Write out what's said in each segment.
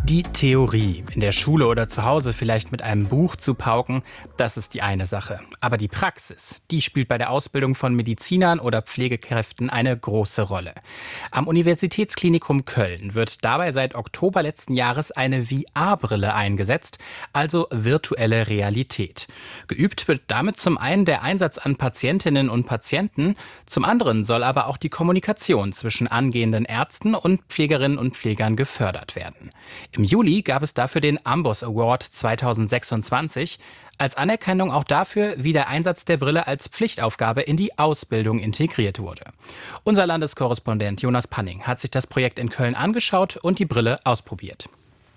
Die Theorie, in der Schule oder zu Hause vielleicht mit einem Buch zu pauken, das ist die eine Sache. Aber die Praxis, die spielt bei der Ausbildung von Medizinern oder Pflegekräften eine große Rolle. Am Universitätsklinikum Köln wird dabei seit Oktober letzten Jahres eine VR-Brille eingesetzt, also virtuelle Realität. Geübt wird damit zum einen der Einsatz an Patientinnen und Patienten, zum anderen soll aber auch die Kommunikation zwischen angehenden Ärzten und Pflegerinnen und Pflegern gefördert werden. Im Juli gab es dafür den Amboss Award 2026, als Anerkennung auch dafür, wie der Einsatz der Brille als Pflichtaufgabe in die Ausbildung integriert wurde. Unser Landeskorrespondent Jonas Panning hat sich das Projekt in Köln angeschaut und die Brille ausprobiert.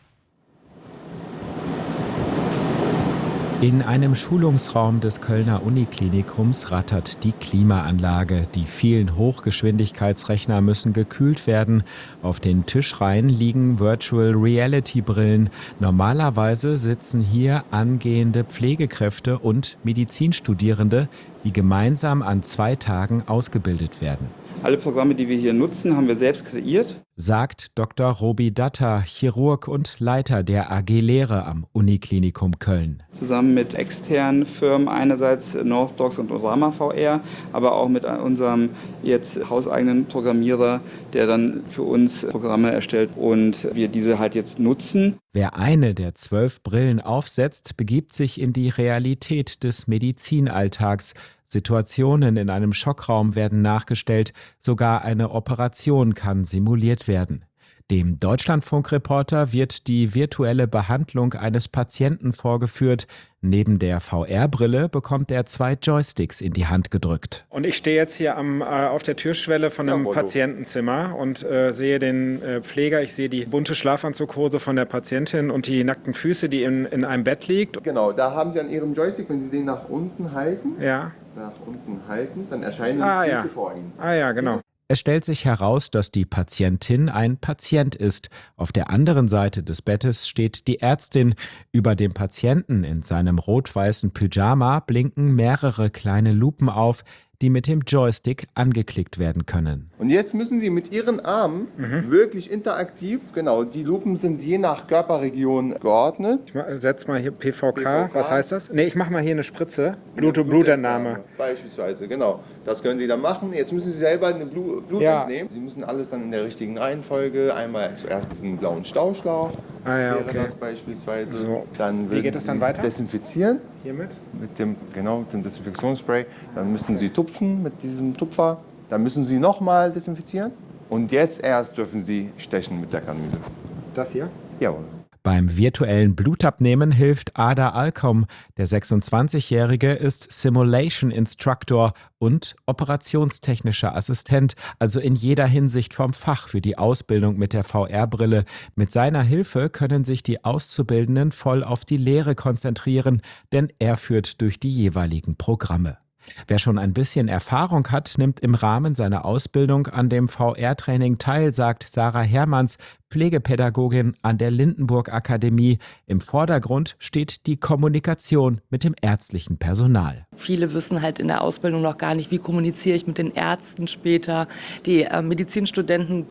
In einem Schulungsraum des Kölner Uniklinikums rattert die Klimaanlage. Die vielen Hochgeschwindigkeitsrechner müssen gekühlt werden. Auf den Tischreihen liegen Virtual Reality Brillen. Normalerweise sitzen hier angehende Pflegekräfte und Medizinstudierende, die gemeinsam an 2 Tagen ausgebildet werden. Alle Programme, die wir hier nutzen, haben wir selbst kreiert, sagt Dr. Robi Datta, Chirurg und Leiter der AG Lehre am Uniklinikum Köln. Zusammen mit externen Firmen, einerseits Northdocs und Orama VR, aber auch mit unserem jetzt hauseigenen Programmierer, der dann für uns Programme erstellt und wir diese halt jetzt nutzen. Wer eine der 12 Brillen aufsetzt, begibt sich in die Realität des Medizinalltags. Situationen in einem Schockraum werden nachgestellt, sogar eine Operation kann simuliert werden. Dem Deutschlandfunk-Reporter wird die virtuelle Behandlung eines Patienten vorgeführt. Neben der VR-Brille bekommt er 2 Joysticks in die Hand gedrückt. Und ich stehe jetzt hier auf der Türschwelle von einem Patientenzimmer und sehe den Pfleger. Ich sehe die bunte Schlafanzughose von der Patientin und die nackten Füße, die in einem Bett liegt. Genau, da haben Sie an Ihrem Joystick, wenn Sie den nach unten halten, dann erscheinen die Füße vor Ihnen. Ah ja, genau. Es stellt sich heraus, dass die Patientin ein Patient ist. Auf der anderen Seite des Bettes steht die Ärztin. Über dem Patienten in seinem rot-weißen Pyjama blinken mehrere kleine Lupen auf, die mit dem Joystick angeklickt werden können. Und jetzt müssen Sie mit Ihren Armen wirklich interaktiv, genau, die Lupen sind je nach Körperregion geordnet. Ich setze mal hier PVK. Was heißt das? Nee, ich mache mal hier eine Spritze. Blutentnahme. Beispielsweise, genau. Das können Sie dann machen. Jetzt müssen Sie selber eine Blut entnehmen. Sie müssen alles dann in der richtigen Reihenfolge. Einmal zuerst diesen blauen Stauschlauch. Okay. Das beispielsweise. So. Dann wie geht das dann weiter? Desinfizieren. Hiermit? Mit dem Desinfektionsspray. Dann müssen Sie tupfen mit diesem Tupfer. Dann müssen Sie nochmal desinfizieren. Und jetzt erst dürfen Sie stechen mit der Kanüle. Das hier? Jawohl. Beim virtuellen Blutabnehmen hilft Ada Alkom. Der 26-Jährige ist Simulation Instructor und operationstechnischer Assistent, also in jeder Hinsicht vom Fach für die Ausbildung mit der VR-Brille. Mit seiner Hilfe können sich die Auszubildenden voll auf die Lehre konzentrieren, denn er führt durch die jeweiligen Programme. Wer schon ein bisschen Erfahrung hat, nimmt im Rahmen seiner Ausbildung an dem VR-Training teil, sagt Sarah Hermanns, Pflegepädagogin an der Lindenburg-Akademie. Im Vordergrund steht die Kommunikation mit dem ärztlichen Personal. Viele wissen halt in der Ausbildung noch gar nicht, wie kommuniziere ich mit den Ärzten später. Die Medizinstudenten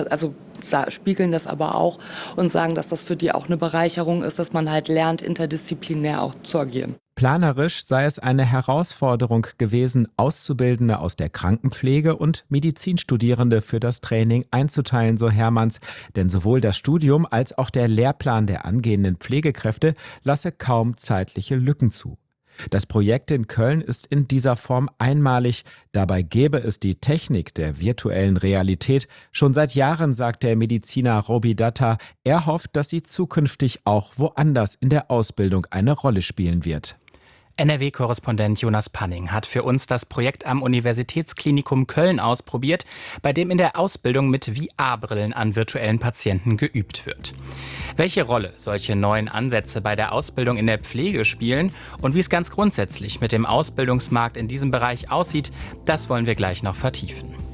spiegeln das aber auch und sagen, dass das für die auch eine Bereicherung ist, dass man halt lernt, interdisziplinär auch zu agieren. Planerisch sei es eine Herausforderung gewesen, Auszubildende aus der Krankenpflege und Medizinstudierende für das Training einzuteilen, so Hermanns. Denn sowohl das Studium als auch der Lehrplan der angehenden Pflegekräfte lasse kaum zeitliche Lücken zu. Das Projekt in Köln ist in dieser Form einmalig. Dabei gäbe es die Technik der virtuellen Realität schon seit Jahren, sagt der Mediziner Robi Datta. Er hofft, dass sie zukünftig auch woanders in der Ausbildung eine Rolle spielen wird. NRW-Korrespondent Jonas Panning hat für uns das Projekt am Universitätsklinikum Köln ausprobiert, bei dem in der Ausbildung mit VR-Brillen an virtuellen Patienten geübt wird. Welche Rolle solche neuen Ansätze bei der Ausbildung in der Pflege spielen und wie es ganz grundsätzlich mit dem Ausbildungsmarkt in diesem Bereich aussieht, das wollen wir gleich noch vertiefen.